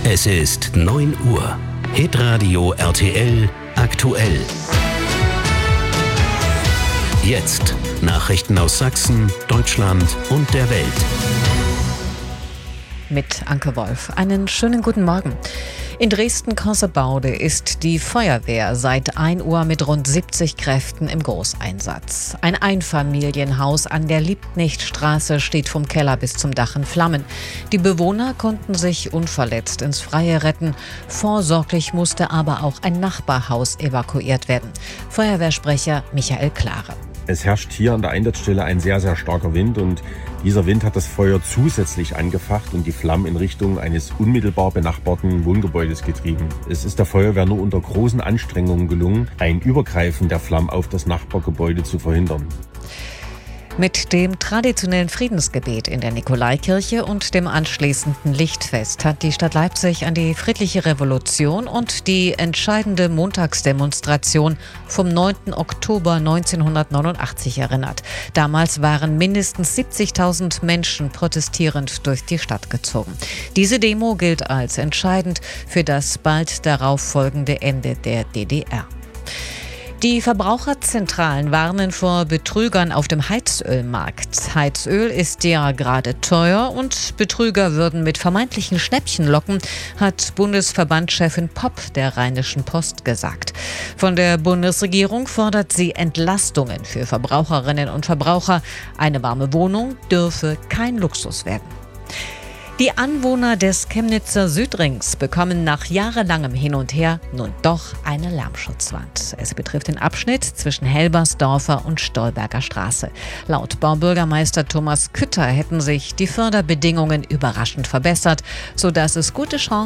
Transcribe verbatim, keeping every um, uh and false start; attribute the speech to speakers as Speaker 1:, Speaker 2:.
Speaker 1: Es ist neun Uhr. Hitradio R T L aktuell. Jetzt Nachrichten aus Sachsen, Deutschland und der Welt.
Speaker 2: Mit Anke Wolf. Einen schönen guten Morgen. In Dresden-Cossebaude ist die Feuerwehr seit ein Uhr mit rund siebzig Kräften im Großeinsatz. Ein Einfamilienhaus an der Liebknechtstraße steht vom Keller bis zum Dach in Flammen. Die Bewohner konnten sich unverletzt ins Freie retten. Vorsorglich musste aber auch ein Nachbarhaus evakuiert werden. Feuerwehrsprecher Michael Klare.
Speaker 3: Es herrscht hier an der Einsatzstelle ein sehr, sehr starker Wind und dieser Wind hat das Feuer zusätzlich angefacht und die Flammen in Richtung eines unmittelbar benachbarten Wohngebäudes getrieben. Es ist der Feuerwehr nur unter großen Anstrengungen gelungen, ein Übergreifen der Flammen auf das Nachbargebäude zu verhindern.
Speaker 2: Mit dem traditionellen Friedensgebet in der Nikolaikirche und dem anschließenden Lichtfest hat die Stadt Leipzig an die friedliche Revolution und die entscheidende Montagsdemonstration vom neunten Oktober neunzehnhundertneunundachtzig erinnert. Damals waren mindestens siebzigtausend Menschen protestierend durch die Stadt gezogen. Diese Demo gilt als entscheidend für das bald darauf folgende Ende der D D R. Die Verbraucherzentralen warnen vor Betrügern auf dem Heizölmarkt. Heizöl ist ja gerade teuer und Betrüger würden mit vermeintlichen Schnäppchen locken, hat Bundesverbandschefin Popp der Rheinischen Post gesagt. Von der Bundesregierung fordert sie Entlastungen für Verbraucherinnen und Verbraucher. Eine warme Wohnung dürfe kein Luxus werden. Die Anwohner des Chemnitzer Südrings bekommen nach jahrelangem Hin und Her nun doch eine Lärmschutzwand. Es betrifft den Abschnitt zwischen Helbersdorfer und Stolberger Straße. Laut Baubürgermeister Thomas Kütter hätten sich die Förderbedingungen überraschend verbessert, sodass es gute Chancen